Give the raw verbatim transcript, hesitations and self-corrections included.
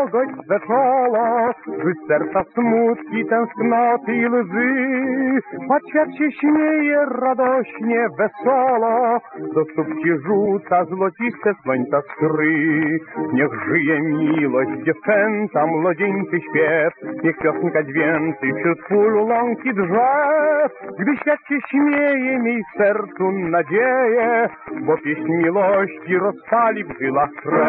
kogoś swe czoło, rzuć serca smutki, tęsknoty i łzy. Choć świat się śmieje radośnie, wesolo, do stóp ci rzuca złociste słońca skry. Niech żyje miłość, dziewczęta, młodzieńczy śpiew, niech piosenka dźwięczy wśród pól, łąk i drzew. Gdy świat się śmieje, miej w sercu nadzieję, bo pieśń miłości rozpali w żylach krew.